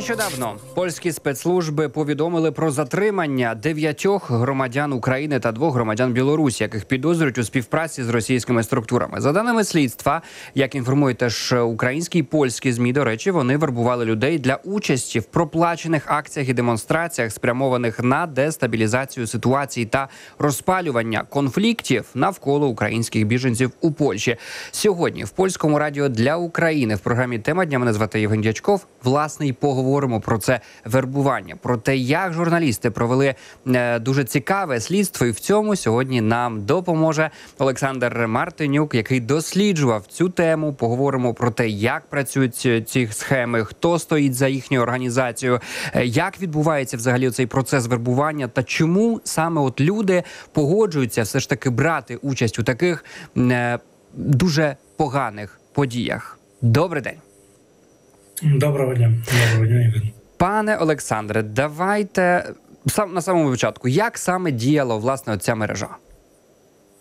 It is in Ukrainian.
Нещодавно польські спецслужби повідомили про затримання 9 громадян України та 2 громадян Білорусі, яких підозрюють у співпраці з російськими структурами. За даними слідства, як інформують теж українські і польські ЗМІ, до речі, вони вербували людей для участі в проплачених акціях і демонстраціях, спрямованих на дестабілізацію ситуації та розпалювання конфліктів навколо українських біженців у Польщі. Сьогодні в Польському радіо для України в програмі «Тема дня» мене звати Євген Дячков. Власне, і поговоримо про це вербування, про те, як журналісти провели дуже цікаве слідство. І в цьому сьогодні нам допоможе Олександр Мартинюк, який досліджував цю тему. Поговоримо про те, як працюють ці схеми, хто стоїть за їхньою організацією, як відбувається взагалі цей процес вербування та чому саме от люди погоджуються все ж таки брати участь у таких дуже поганих подіях. Добрий день. Доброго дня. Доброго дня, Євген. Пане Олександре, давайте на самому початку, як саме діяла, власне, ця мережа?